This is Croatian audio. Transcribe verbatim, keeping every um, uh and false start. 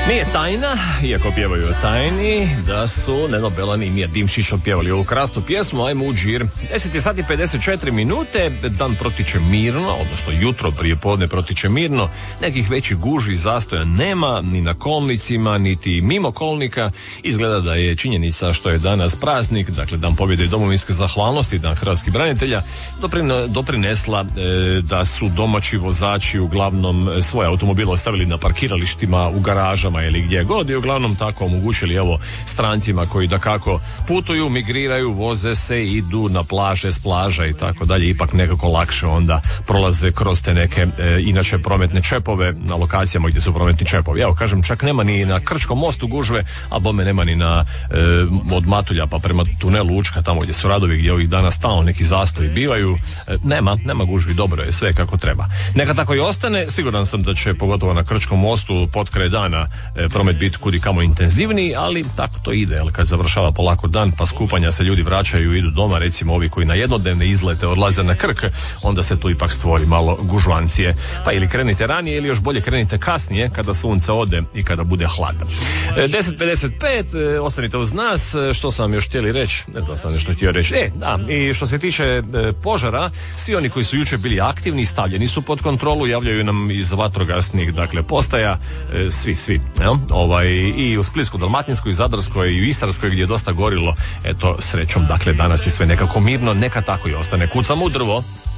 Nije tajna, iako pjevaju o tajni, da su Neno Belan i Mija Dimšić pjevali ovu krasnu pjesmu Ajmo u džir. deset je sati pedeset četiri minute, dan protiče mirno, odnosno jutro prije podne protiče mirno, nekih većih gužvi i zastoja nema, ni na kolnicima, niti mimo kolnika. Izgleda da je činjenica što je danas praznik, dakle dan pobjede i domovinske zahvalnosti, dan hrvatskih branitelja, doprine, doprinesla e, da su domaći vozači uglavnom svoje automobile ostavili na parkiralištima, u garažama ili gdje god i uglavnom tako omogućili evo strancima koji dakako putuju, migriraju, voze se, idu na plaže, s plaža i tako dalje, ipak nekako lakše onda prolaze kroz te neke e, inače prometne čepove na lokacijama gdje su prometni čepovi. Evo kažem, čak nema ni na Krčkom mostu gužve, a bome nema ni na e, od Matulja pa prema tunelu Učka, tamo gdje su radovi, gdje ovih dana stalno neki zastoji bivaju, e, nema, nema gužvi, dobro je, sve kako treba. Neka tako i ostane, siguran sam da će pogotovo na Krčkom mostu potkraj dana e, promet biti kudi kamo intenzivniji, ali tako to ide, jel, kad završava polako dan pa skupanja se ljudi vraćaju i idu doma, recimo ovi koji na jednodnevne izlete odlaze na Krk, onda se tu ipak stvori malo gužvancije, pa ili krenite ranije ili još bolje krenite kasnije kada sunce ode i kada bude hladno. E, deset pedeset pet, e, ostanite uz nas, e, što sam još htjeli reći, ne znam sam nešto htio reći, e, da, i što se tiče e, požara, svi oni koji su jučer bili aktivni, stavljeni su pod kontrolu, javljaju nam iz vatrogasnih, dakle, postaja, e, svi, svi, ja? Ovaj, i u Splitsko-dalmatinskoj, i Zadarskoj, i u Istarskoj gdje je dosta gorilo, eto, srećom, dakle, danas je sve nekako mirno, neka tako i ostane. Kucamo u drvo.